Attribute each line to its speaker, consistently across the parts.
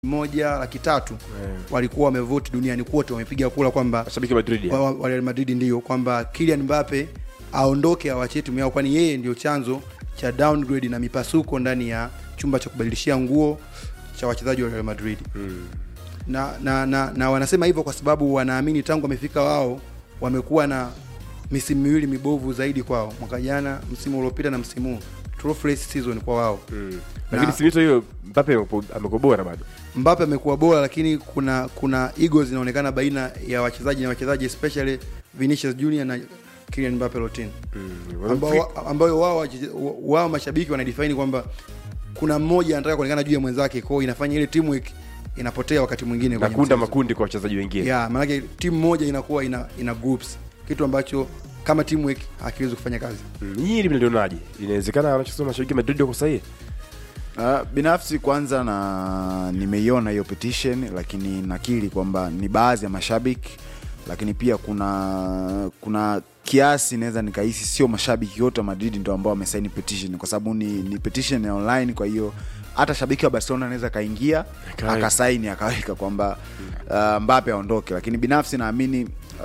Speaker 1: 1,300,000 walikuwa wamevote duniani kote, wamepiga kura kwamba
Speaker 2: mashabiki wa Madrid
Speaker 1: wa Real Madrid ndio kwamba Kylian Mbappe aondoke awachie timu yao, kwani yeye ndio chanzo cha downgrade na mipasuko ndani ya chumba cha kubadilishia nguo cha wachezaji wa Real Madrid. Na wanasema hivyo kwa sababu wanaamini tangu wamefika wao wamekuwa na misimu miwili mibovu zaidi kwao. Mwaka jana, msimu uliopita na msimu huu, trophless season kwa wao.
Speaker 2: Lakini simito hiyo Mbappe amekuwa bora bado.
Speaker 1: Mbappe amekuwa bora, lakini kuna egos zinaonekana baina ya wachezaji na wachezaji, especially Vinicius Junior na Kylian Mbappe Lotin. Ambao wao mashabiki wanadefine kwamba kuna mmoja anataka kuonekana juu ya mwenzake, kwa hiyo inafanya ile teamwork inapotea wakati mwingine
Speaker 2: kwenye nakunda makundi kwa wachezaji wengine.
Speaker 1: Maana yake timu moja inakuwa ina groups, kitu ambacho kama teamwork hakiwezi kufanya kazi.
Speaker 2: Hii mlionaje? Inawezekana wanachosema mashabiki Madrid wako sahihi?
Speaker 3: Binafsi kwanza na nimeiona hiyo petition, lakini nakiri kwamba ni baadhi ya mashabiki, lakini pia kuna kiasi naweza nikahisi sio mashabiki wote wa Madrid ndio ambao wamesaini petition, kwa sababu ni petition ya online. Kwa hiyo hata shabiki wa Barcelona anaweza kaingia akasaini akaweka kwamba Mbappe aondoke. Lakini binafsi naamini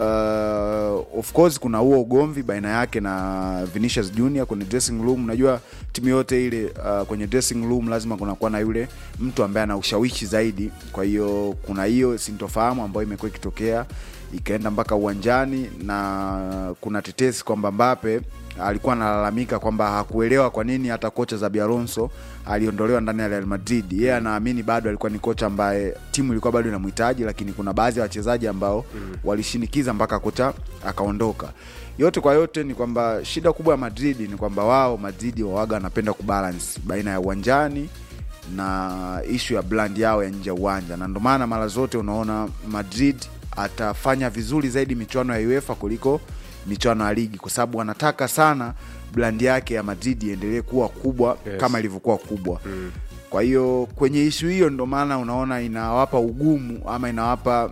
Speaker 3: of course kuna huo ugomvi baina yake na Vinicius Junior kwenye dressing room. Unajua timu yote ile kwenye dressing room lazima kunakuwa na yule mtu ambaye ana ushawishi zaidi. Kwa hiyo kuna hiyo sintofahamu ambayo imekuwa ikitokea ikaenda mpaka uwanjani, na kuna tetesi kwamba Mbappe alikuwa analalamika kwamba hakuelewa kwa nini hata kocha Xabi Alonso aliondolewa ndani ya Real Madrid. Yeye anaamini bado alikuwa ni kocha ambaye timu ilikuwa bado inamhitaji, lakini kuna baadhi ya wachezaji ambao walishinikiza mpaka kocha akaondoka. Yote kwa yote ni kwamba shida kubwa ya Madrid ni kwamba wao Madrid wawaga wanapenda kubalance baina ya uwanjani na issue ya brand yao ya nje ya uwanja, na ndio maana mara zote unaona Madrid atafanya vizuri zaidi michuano ya UEFA kuliko michuano ya ligi, kwa sababu wanataka sana brand yake ya Madrid iendelee kuwa kubwa kama ilivyokuwa kubwa. Kwa hiyo kwenye issue hiyo ndio maana unaona inawapa ugumu ama inawapa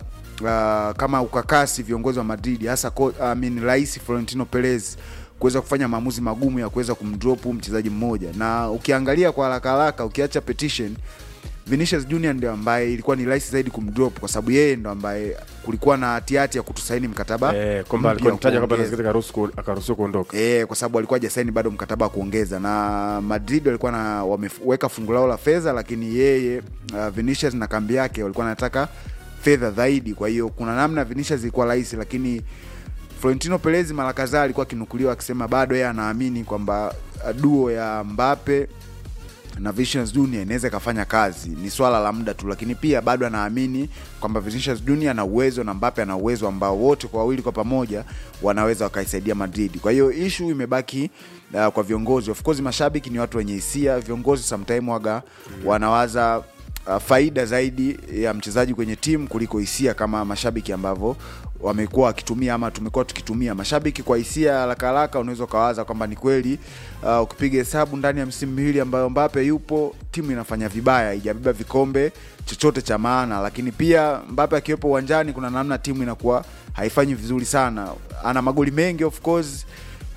Speaker 3: kama ukakasi viongozi wa Madrid, hasa Rais Florentino Perez kuweza kufanya maamuzi magumu ya kuweza kumdrop mchezaji mmoja. Na ukiangalia kwa haraka ukiacha petition, Vinicius Junior ndio ambaye ilikuwa ni rahisi zaidi kumdrop, kwa sababu yeye ndio ambaye kulikuwa na hatihati ya kutusaini mkataba
Speaker 2: kwamba alikuwa anataja kwamba anaweza akaruhusiwa kuondoka
Speaker 3: kwa sababu alikuwa hajasaini bado mkataba wa kuongeza, na Madrid walikuwa wameweka fungu lao la fedha, lakini yeye Vinicius na kambi yake walikuwa wanataka fedha zaidi. Kwa hiyo kuna namna Vinicius ilikuwa rahisi, lakini Florentino Perez mara kadhaa alikuwa kinukuliwa akisema bado yeye anaamini kwamba duo ya Mbappe na Vinicius Junior inaweza kufanya kazi, ni swala la muda tu, lakini pia bado anaamini kwamba Vinicius Junior ana uwezo na Mbappe ana uwezo ambao wote kwa wawili kwa pamoja wanaweza wakaisaidia Madrid. Kwa hiyo issue imebaki kwa viongozi. Of course mashabiki ni watu wenye hisia, viongozi sometimes waga wanawaza faida zaidi ya mchezaji kwenye timu kuliko hisia kama mashabiki ambavyo wamekuwa wakitumia ama tumekuwa tukitumia. Mashabiki kwa hisia haraka unaweza kawaza kwamba ni kweli ukipiga hesabu ndani ya msimu miwili ambayo Mbappe yupo timu inafanya vibaya, haijabeba vikombe chochote cha maana, lakini pia Mbappe akiwepo uwanjani kuna namna timu inakuwa haifanyi vizuri sana. Ana magoli mengi of course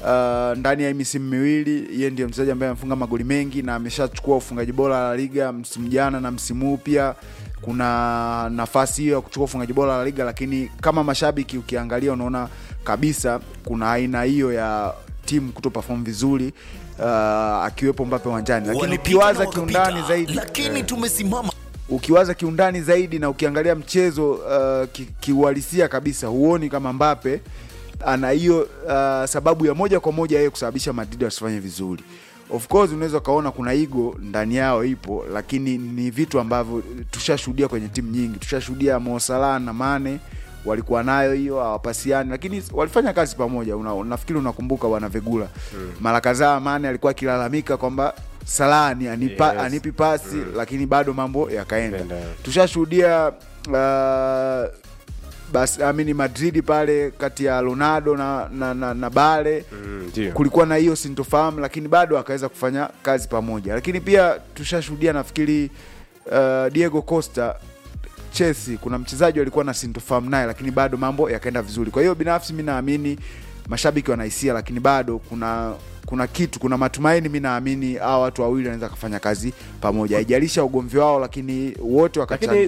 Speaker 3: ndani ya misimu miwili, yeye ndiye mchezaji ambaye amefunga magoli mengi na ameshachukua ufungaji bora la liga msimu jana na msimu huu pia kuna nafasi hiyo ya kuchukua ufungaji bora la liga. Lakini kama mashabiki ukiangalia unaona kabisa kuna aina hiyo ya timu kutoperform vizuri akiwepo Mbappe uwanjani. Lakini ukiwaza kiundani zaidi,
Speaker 4: lakini tumesimama
Speaker 3: ukiwaza kiundani zaidi na ukiangalia mchezo kiuhalisia kabisa, huoni kama Mbappe ana hiyo sababu ya moja kwa moja yeye kusababisha Madrid wasifanye vizuri. Of course unaweza kaona kuna ego ndani yao ipo, lakini ni vitu ambavyo tushashuhudia kwenye timu nyingi. Tushashuhudia Mo Salah na Mane walikuwa nayo hiyo, hawapasiani, lakini walifanya kazi pamoja. Nafikiri unakumbuka wana Vegula mara kadhaa Mane alikuwa akilalamika kwamba Salah anipi pasi lakini bado mambo yakaenda. Tushashuhudia basi Madrid pale kati ya Ronaldo na Bale kulikuwa na hiyo sintofahamu, lakini bado akaweza kufanya kazi pamoja. Lakini pia tushashuhudia nafikiri Diego Costa Chelsea, kuna mchezaji alikuwa na sintofahamu naye lakini bado mambo yakaenda vizuri. Kwa hiyo binafsi mimi naamini mashabiki wanahisia, lakini bado kuna kuna matumaini, mimi naamini hao watu wawili wanaweza kufanya kazi pamoja, haijalisha ugomvi wao, lakini wote wakachangia.